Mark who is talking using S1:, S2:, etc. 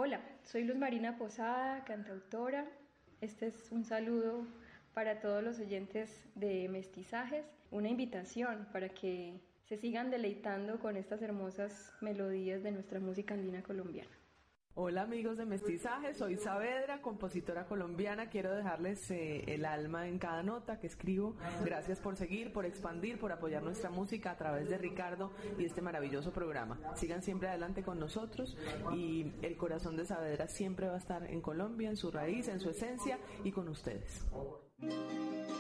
S1: Hola, soy Luz Marina Posada, cantautora. Este es un saludo para todos los oyentes de Mestizajes, una invitación para que se sigan deleitando con estas hermosas melodías de nuestra música andina colombiana.
S2: Hola amigos de Mestizaje, soy Saavedra, compositora colombiana. Quiero dejarles el alma en cada nota que escribo. Gracias por seguir, por expandir, por apoyar nuestra música a través de Ricardo y este maravilloso programa. Sigan siempre adelante con nosotros y el corazón de Saavedra siempre va a estar en Colombia, en su raíz, en su esencia y con ustedes.